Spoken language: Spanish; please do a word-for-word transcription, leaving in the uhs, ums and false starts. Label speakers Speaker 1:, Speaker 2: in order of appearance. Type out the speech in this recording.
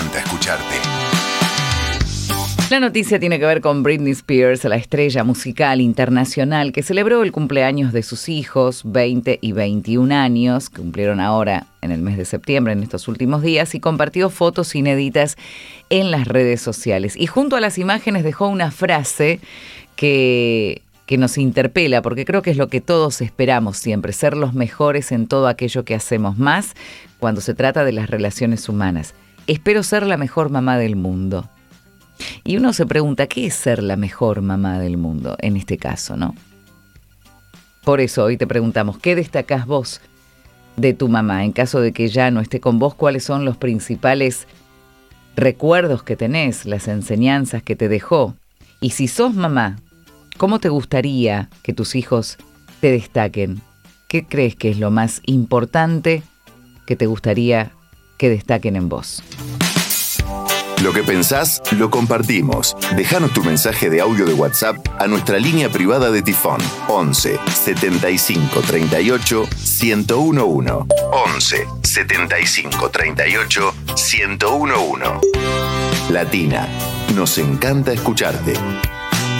Speaker 1: encanta escucharte.
Speaker 2: La noticia tiene que ver con Britney Spears, la estrella musical internacional que celebró el cumpleaños de sus hijos, veinte y veintiún años, que cumplieron ahora en el mes de septiembre, en estos últimos días, y compartió fotos inéditas en las redes sociales. Y junto a las imágenes dejó una frase que, que nos interpela, porque creo que es lo que todos esperamos siempre, ser los mejores en todo aquello que hacemos, más cuando se trata de las relaciones humanas. Espero ser la mejor mamá del mundo. Y uno se pregunta, ¿qué es ser la mejor mamá del mundo en este caso, no? Por eso hoy te preguntamos, ¿qué destacás vos de tu mamá? En caso de que ya no esté con vos, ¿cuáles son los principales recuerdos que tenés, las enseñanzas que te dejó? Y si sos mamá, ¿cómo te gustaría que tus hijos te destaquen? ¿Qué crees que es lo más importante que te gustaría que destaquen en vos?
Speaker 1: Lo que pensás, lo compartimos. Déjanos tu mensaje de audio de WhatsApp a nuestra línea privada de Tifón. once setenta y cinco treinta y ocho ciento uno. once setenta y cinco treinta y ocho ciento uno. Latina, nos encanta escucharte.